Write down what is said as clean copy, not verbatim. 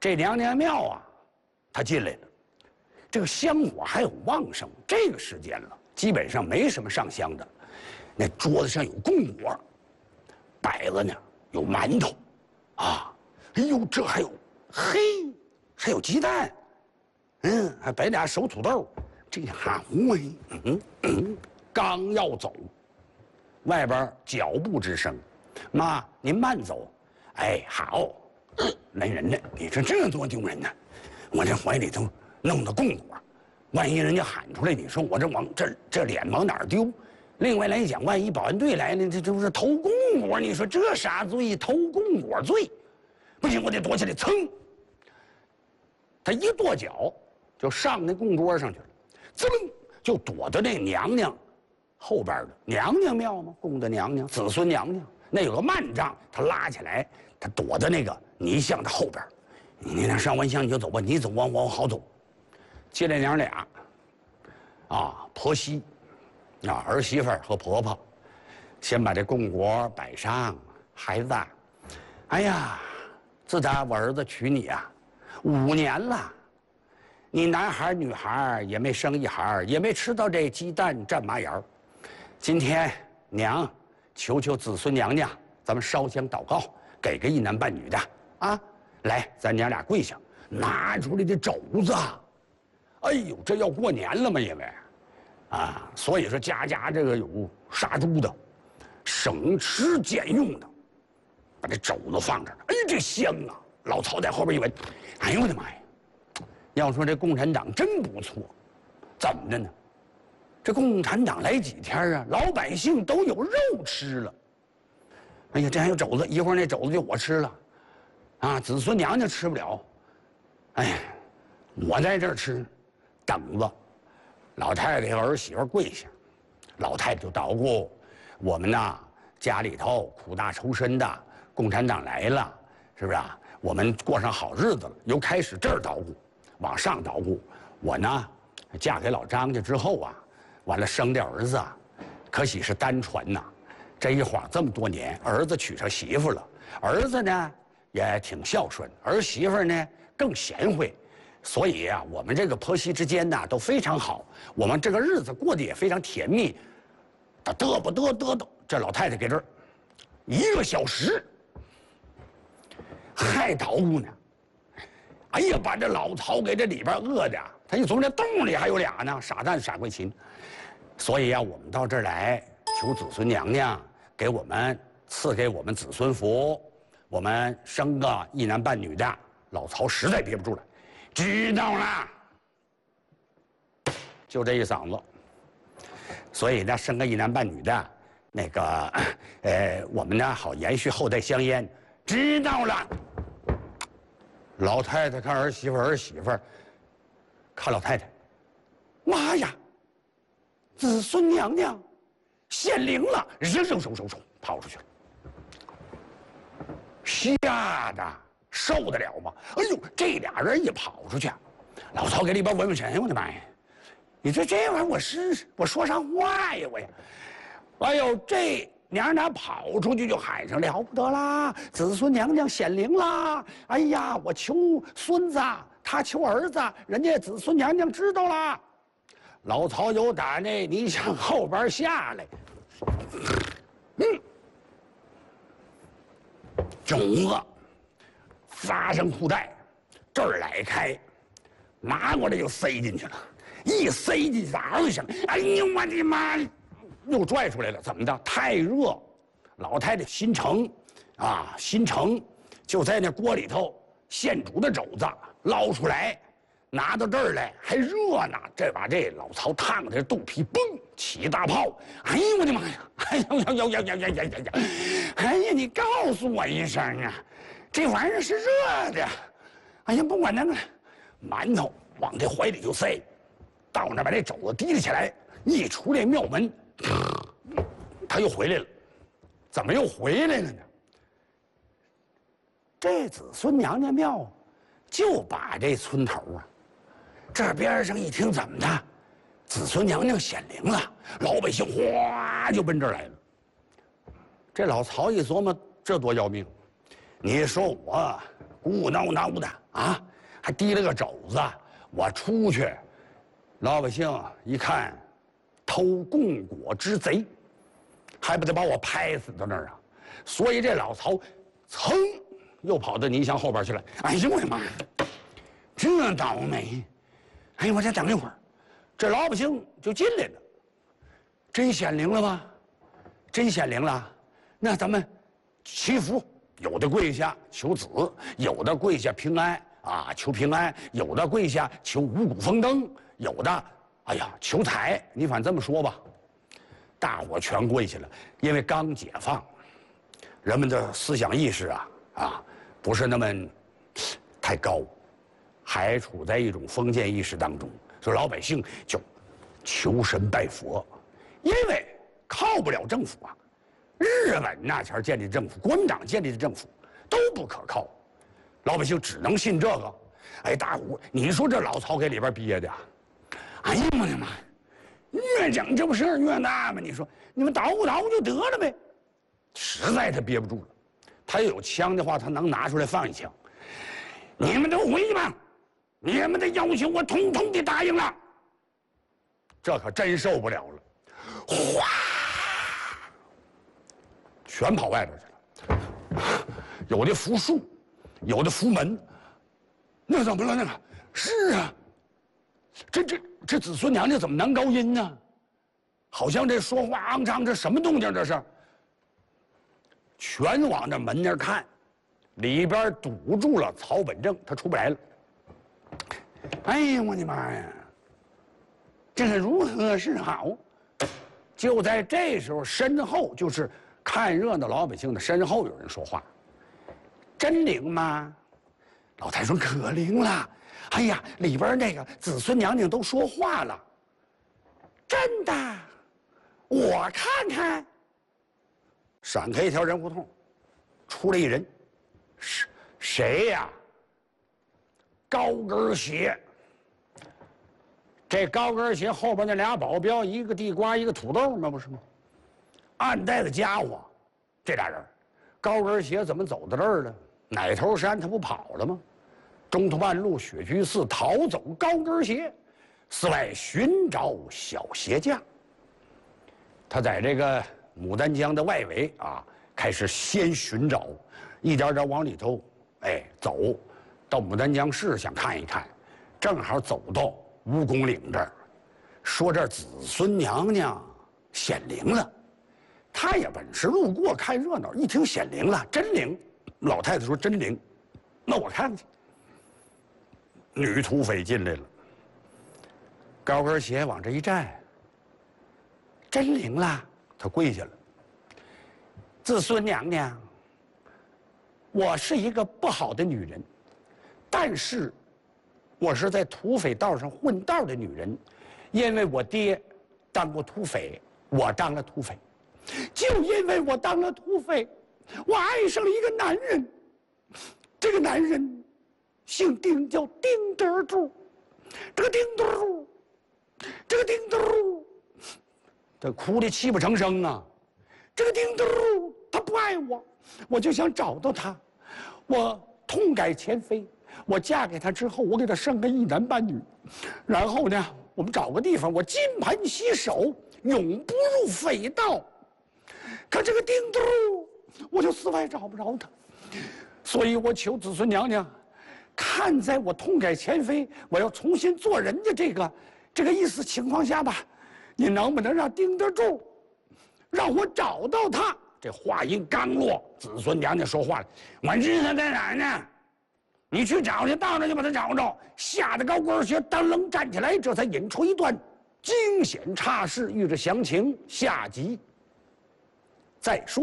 这娘娘庙啊，他进来了，这个香火还有旺盛。这个时间了，基本上没什么上香的。那桌子上有供果，摆了呢有馒头，啊，哎呦，这还有还有鸡蛋，还摆俩熟土豆。这哈呼刚要走，外边脚步之声，妈，您慢走。哎，好，来人呢！你说这多丢人呢！我这怀里头弄的供果，万一人家喊出来，你说我这脸往哪儿丢？另外来讲，万一保安队来了，这不是偷供果？你说这啥罪？偷供果罪，不行，我得躲起来，噌！他一跺脚就上那供桌上去了，噌，就躲到那娘娘后边的娘娘庙嘛，供的娘娘，子孙娘娘。那有个幔帐，他拉起来，他躲在那个泥像的后边。你俩上完香你就走吧，你走我好走。进来娘俩，啊，婆媳，啊，儿媳妇和婆婆，先把这供果摆上。孩子，哎呀，自打我儿子娶你啊，5年了，你男孩女孩也没生一孩，也没吃到这鸡蛋蘸麻盐。今天娘求求子孙娘娘，咱们烧香祷告，给个一男半女的啊！来，咱娘俩跪下，拿出来的肘子。哎呦，这要过年了嘛，因为，啊，所以说家家这个有杀猪的，省吃俭用的，把这肘子放这儿。哎，这香啊！老曹在后边一闻，哎呦我的妈呀！要说这共产党真不错，怎么的呢？这共产党来几天啊，老百姓都有肉吃了。哎呀，这还有肘子，一会儿那肘子就我吃了，啊，子孙娘娘吃不了。哎呀，我在这儿吃，等着。老太太和儿媳妇跪下，老太太就捣鼓：我们呐，家里头苦大仇深的，共产党来了，是不是啊？我们过上好日子了。又开始这儿捣鼓，往上捣鼓。我呢，嫁给老张家之后啊。完了，生的儿子，可喜是单传呐。这一晃这么多年，儿子娶上媳妇了。儿子呢也挺孝顺，儿媳妇呢更贤惠，所以啊，我们这个婆媳之间呢都非常好。我们这个日子过得也非常甜蜜。嘚不嘚嘚嘚，这老太太给这儿1个小时，还捣鼓呢。哎呀，把这老曹给这里边饿的，他一从这洞里还有俩呢，傻蛋傻贵禽。所以啊，我们到这儿来求子孙娘娘给我们赐给我们子孙福，我们生个一男半女的。老曹实在憋不住了，知道了，就这一嗓子。所以呢，生个一男半女的，那个我们呢好延续后代香烟。知道了。老太太看儿媳妇，儿媳妇看老太太，妈呀！子孙娘娘显灵了，扔跑出去了，吓得受得了吗？哎呦，这俩人一跑出去，老曹给里边闻闻神，我的妈呀！你说这玩意儿我说上话呀我呀！哎呦，这娘俩跑出去就喊上了不得啦，子孙娘娘显灵啦！哎呀，我求孙子，他求儿子，人家子孙娘娘知道啦。老曹有打那泥像后边下来，种子扎上裤带，这儿来开，拿过来就塞进去了，一塞进去嗷一声，哎呦我的妈！又拽出来了，怎么的？太热，老太太心诚，啊，心诚，就在那锅里头现煮的肘子捞出来，拿到这儿来还热呢。这把这老曹烫的肚皮嘣起大泡，哎呦我的妈呀！哎呀！哎呀，你告诉我一声啊，这玩意儿是热的。哎呀，不管那个馒头往这怀里就塞，到那把这肘子提了起来，一出这庙门。他又回来了，怎么又回来了呢？这子孙娘娘庙就把这村头啊，这边上一听怎么的，子孙娘娘显灵了，老百姓哗就奔这儿来了。这老曹一琢磨，这多要命！你说我鼓挠挠的啊，还提了个肘子。我出去，老百姓一看，偷供果之贼，还不得把我拍死到那儿啊？所以这老曹，噌，又跑到倪祥后边去了。哎呀，我的妈呀，这倒霉！哎呀，我再等一会儿，这老百姓就进来了。真显灵了吗？真显灵了，那咱们祈福，有的跪下求子，有的跪下平安啊，求平安；有的跪下求五谷丰登，有的，哎呀，求财。你反正这么说吧，大伙全跪下了，因为刚解放，人们的思想意识不是那么太高，还处在一种封建意识当中，所以老百姓就求神拜佛，因为靠不了政府啊。日本那前建立政府，国民党建立的政府都不可靠，老百姓只能信这个。哎，大伙，你说这老曹给里边憋的，哎呀我的妈！越整这不事儿越大吗？你说你们捣鼓捣鼓就得了呗。实在他憋不住了，他要有枪的话，他能拿出来放一枪。你们都回去吧，你们的要求我统统的答应了。这可真受不了了，哗！全跑外边去了，有的扶树，有的扶门。那怎么了？那个是啊，这子孙娘娘怎么男高音呢？好像这说话肮脏，这什么动静？这是？全往这门那儿看，里边堵住了曹本正，他出不来了。哎呀，我的妈呀！这是如何是好？就在这时候，身后就是看热闹老百姓的身后有人说话：“真灵吗？”老太说：“可灵了。哎呀，里边那个子孙娘娘都说话了。真的，我看看。”闪开一条人胡同，出来一人，谁呀？高跟鞋。这高跟鞋后边那俩保镖，一个地瓜，一个土豆嘛，不是吗？暗带的家伙，这俩人，高跟鞋怎么走到这儿了？奶头山他不跑了吗？中途半路雪居寺逃走高跟鞋，寺外寻找小鞋匠。他在这个牡丹江的外围开始先寻找，一点点往里头走，到牡丹江市想看一看，正好走到蜈蚣岭这儿，说这子孙娘娘显灵了。他也本是路过看热闹，一听显灵了，真灵。老太太说真灵，那我看去。女土匪进来了，高跟鞋往这一站，真灵了，他跪下了。子孙娘娘，我是一个不好的女人，但是我是在土匪道上混道的女人，因为我爹当过土匪，我当了土匪，就因为我当了土匪，我爱上了一个男人，这个男人姓丁，叫丁德柱。这个丁德柱，他哭得泣不成声啊！这个丁德柱他不爱我，我就想找到他，我痛改前非。我嫁给他之后，我给他生个一男半女，然后呢，我们找个地方，我金盆洗手，永不入匪道。可这个丁德柱，我就死外找不着他，所以我求子孙娘娘，看在我痛改前非，我要重新做人的这个意思情况下吧，你能不能让丁德柱让我找到他？这话音刚落，子孙娘娘说话了：“我知他在哪呢？你去找去，到那就把他找着。”吓得高跟鞋当楞站起来，这才引出一段惊险岔事。欲知详情，下集再说。